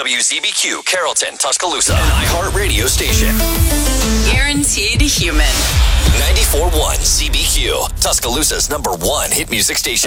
WZBQ, Carrollton, Tuscaloosa. An iHeartRadio station. Guaranteed human. 94.1 CBQ, Tuscaloosa's #1 hit music station.